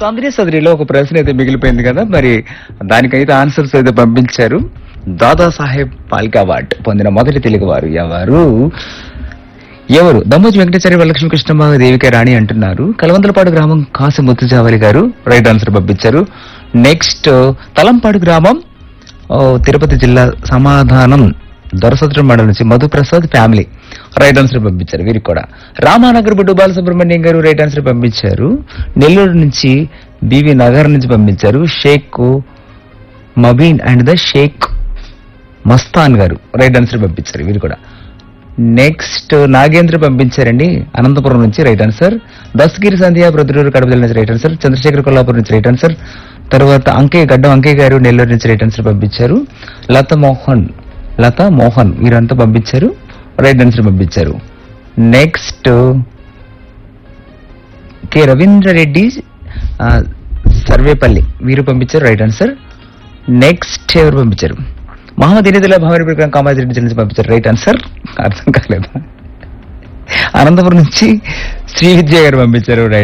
సందడి సదరిలో ఒక ప్రశ్న అయితే మిగిలిపోయింది కదా, మరి దానికైతే ఆన్సర్స్ అయితే పంపించారు. దాదాసాహెబ్ ఫాల్కే అవార్డు పొందిన మొదటి తెలుగువారు ఎవరు? దమ్మోజి వెంకటాచార్య వరలక్ష్మి కృష్ణమ్మ దేవిక రాణి అంటున్నారు. కలవందలపాడు గ్రామం కాసి ముత్తుజావలి గారు రైట్ ఆన్సర్ పంపించారు. నెక్స్ట్ తలంపాడు గ్రామం తిరుపతి జిల్లా సమాధానం దొరసత్రం మండలం నుంచి మధుప్రసాద్ ఫ్యామిలీ రైట్ ఆన్సర్ పంపించారు. వీరికి కూడా రామానగర్ బుడ్డు బాలసుబ్రహ్మణ్యం గారు రైట్ ఆన్సర్ పంపించారు. నెల్లూరు నుంచి బీవీ నగర్ నుంచి పంపించారు. షేక్ మబీన్ అండ్ ద షేక్ మస్తాన్ గారు రైట్ ఆన్సర్ పంపించారు. వీరు కూడా. నెక్స్ట్ నాగేంద్ర పంపించారండి అనంతపురం నుంచి రైట్ ఆన్సర్. దస్గిరి సంధ్య ప్రొద్దుటూరు కడప జిల్లా నుంచి రైట్ ఆన్సర్. చంద్రశేఖర్ కొల్లాపూర్ నుంచి రైట్ ఆన్సర్. తర్వాత గడ్డం అంకయ్య గారు నెల్లూరు నుంచి రైట్ ఆన్సర్ పంపించారు. లతా మోహన్ వీరంతా పంపించారు రైట్ ఆన్సర్ పంపించారు. నెక్స్ట్ కె రవీంద్రారెడ్డి సర్వేపల్లి వీరు పంపించారు రైట్ ఆన్సర్. నెక్స్ట్ ఎవరు పంపించారు? మహమ్మద్ ఇనిదుల్లా భావరి ప్రకారం కామారెడ్డి జిల్లా నుంచి పంపించారు రైట్ ఆన్సర్. అర్థం కాలేదు. అనంతపురం నుంచి శ్రీ విద్య గారు పంపించారు రైట్